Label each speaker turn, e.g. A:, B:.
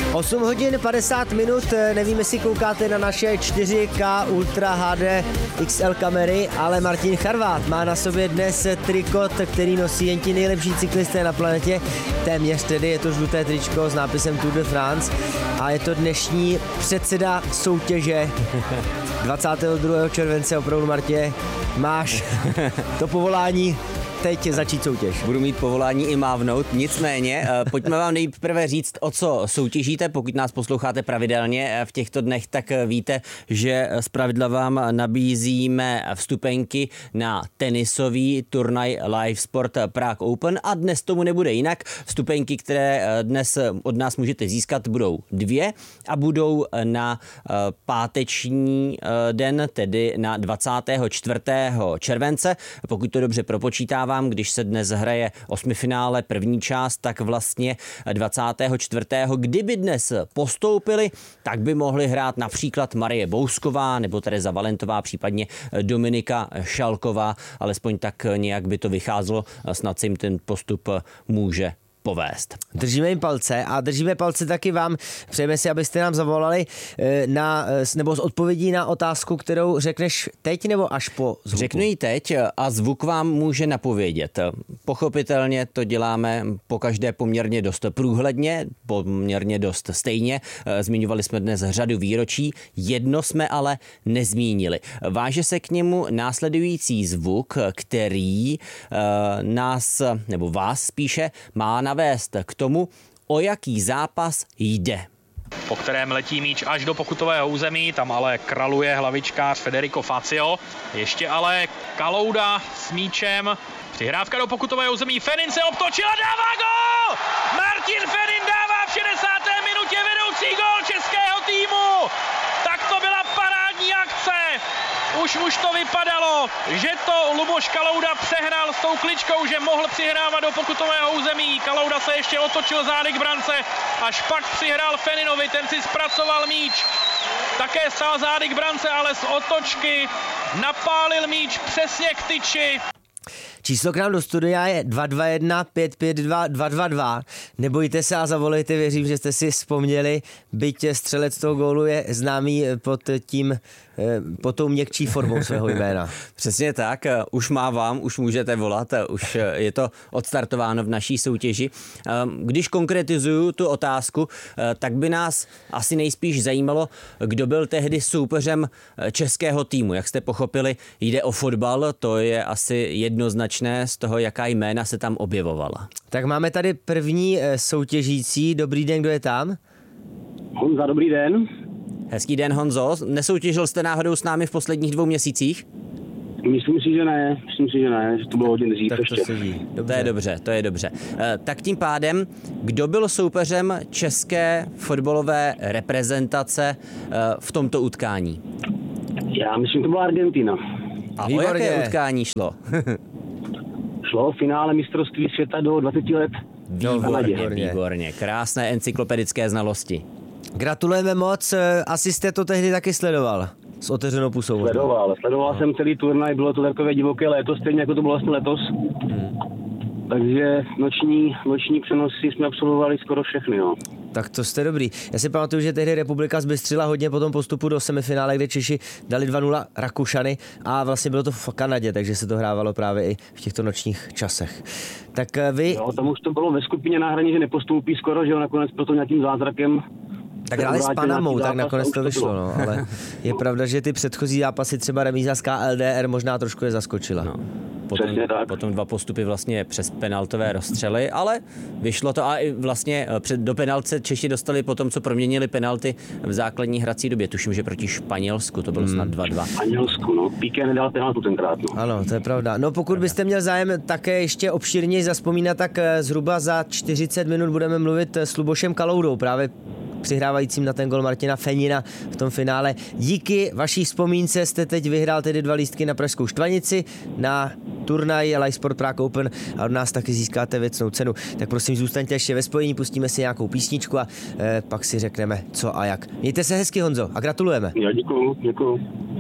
A: 8 hodin 50 minut, nevím, jestli koukáte na naše 4K Ultra HD XL kamery, ale Martin Charvát má na sobě dnes trikot, který nosí jen ti nejlepší cyklisté na planetě, téměř tedy, je to žluté tričko s nápisem Tour de France a je to dnešní předseda soutěže 22. července, opravdu Martě, máš to povolání teď začít soutěž.
B: Budu mít povolání i mávnout, nicméně pojďme vám nejprve říct, o co soutěžíte. Pokud nás posloucháte pravidelně v těchto dnech, tak víte, že zpravidla vám nabízíme vstupenky na tenisový turnaj Live Sport Prague Open a dnes tomu nebude jinak. Vstupenky, které dnes od nás můžete získat, budou 2 a budou na páteční den, tedy na 24. července. Pokud to dobře propočítávám, když se dnes hraje osmifinále první část, tak vlastně 24. kdyby dnes postoupili, tak by mohli hrát například Marie Bousková nebo Tereza Valentová, případně Dominika Šalková, alespoň tak nějak by to vycházelo, snad se jim ten postup může povést.
A: Držíme jim palce a držíme palce taky vám. Přejeme si, abyste nám zavolali nebo s odpovědí na otázku, kterou řekneš teď nebo až po zvuku?
B: Řeknu ji teď a zvuk vám může napovědět. Pochopitelně to děláme pokaždé poměrně dost průhledně, poměrně dost stejně. Zmiňovali jsme dnes řadu výročí, jedno jsme ale nezmínili. Váže se k němu následující zvuk, který nás, nebo vás spíše, má navést k tomu, o jaký zápas jde.
C: Po kterém letí míč až do pokutového území, tam ale kraluje hlavičkář Federico Fazio. Ještě ale Kalouda s míčem. Přihrávka do pokutového území, Fenin se obtočil a dává gól! Martin Fenin dává v 60. minutě vedoucí gól českého týmu! Tak to byla parádní akce! Už to vypadalo, že to Luboš Kalouda přehrál s tou kličkou, že mohl přihrávat do pokutového území. Kalouda se ještě otočil zády k brance, až pak přihrál Feninovi, ten si zpracoval míč. Také stál zády k brance, ale z otočky napálil míč přesně k tyči.
A: Číslo k nám do studia je 221 552 222. Nebojte se a zavolejte, věřím, že jste si vzpomněli, byť střelec toho gólu je známý pod tou měkčí formou svého jména.
B: Přesně tak, už už můžete volat, už je to odstartováno v naší soutěži. Když konkretizuju tu otázku, tak by nás asi nejspíš zajímalo, kdo byl tehdy soupeřem českého týmu. Jak jste pochopili, jde o fotbal, to je asi jednoznačné z toho, jaká jména se tam objevovala.
A: Tak máme tady první soutěžící. Dobrý den, kdo je tam?
D: Honza, dobrý den.
B: Hezký den, Honzo. Nesoutěžil jste náhodou s námi v posledních 2 měsících?
D: Myslím si, že ne, že to bylo hodně dřív
A: tak
D: ještě.
B: To je dobře. Tak tím pádem, kdo byl soupeřem české fotbalové reprezentace v tomto utkání?
D: Já myslím, to byla Argentina.
B: A o jaké utkání šlo?
D: Šlo o finále mistrovství světa do 20 let.
B: Výborně. Krásné encyklopedické znalosti.
A: Gratulujeme moc, asi jste to tehdy taky sledoval s otevřenou pusou.
D: Sledoval jsem celý turnaj, bylo to takové divoké léto, stejně jako to bylo vlastně letos. Takže noční přenosy jsme absolvovali skoro všechny. No.
A: Tak to jste dobrý. Já si pamatuju, že tehdy republika zbystřila hodně po tom postupu do semifinále, kde Češi dali 2-0 Rakušany a vlastně bylo to v Kanadě, takže se to hrávalo právě i v těchto nočních časech. Tak vy...
D: Jo, tam už to bylo ve skupině na hraní, že nepostoupí skoro, že jo, nakonec proto nějakým zázrakem.
A: Tak hráli s Panamou, tak nakonec to vyšlo, no, ale je pravda, že ty předchozí zápasy, třeba remíza s KLDR, možná trošku je zaskočila. No.
B: Potom 2 postupy vlastně přes penaltové rozstřely, ale vyšlo to a i vlastně do penalce Češi dostali potom, co proměnili penalty v základní hrací době. Tuším, že proti Španělsku to bylo snad 2-2.
D: Španělsku, no. Piqué nedal penaltu tenkrát, no.
A: Ano, to je pravda. No pokud byste měl zájem také ještě obšírněji zazpomínat, tak zhruba za 40 minut budeme mluvit s Lubošem Kaloudou, právě přihrávajícím na ten gol Martina Fenina v tom finále. Díky vaší vzpomínce jste teď vyhrál tedy 2 lístky na Pražskou Štvanici, na turnaj Live Sport Prague Open a od nás taky získáte věcnou cenu. Tak prosím, zůstaňte ještě ve spojení, pustíme si nějakou písničku a pak si řekneme co a jak. Mějte se hezky, Honzo, a gratulujeme.
D: Já děkuju.